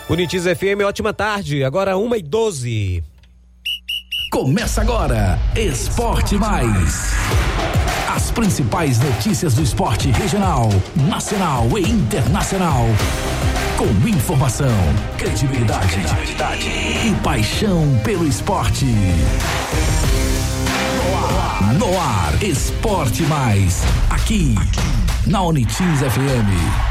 Unitis FM, ótima tarde, agora 1h12. Começa agora, Esporte Mais. As principais notícias do esporte regional, nacional e internacional. Com informação, credibilidade e paixão pelo esporte. No ar, Esporte Mais. Aqui, na Unitis FM.